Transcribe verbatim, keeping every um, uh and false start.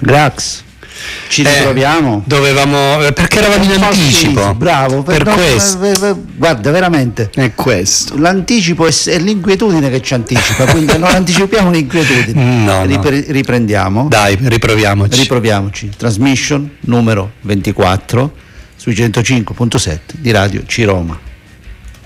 Grazie. Ci Eh, ritroviamo. Dovevamo, perché eravamo in anticipo. Bravo, per no, questo. eh, eh, guarda, veramente. È questo. L'anticipo è, è l'inquietudine che ci anticipa, quindi non anticipiamo l'inquietudine. No, no. Ripre- riprendiamo. Dai, riproviamoci. Riproviamoci. Transmission numero ventiquattro sui centocinque virgola sette di Radio C Roma.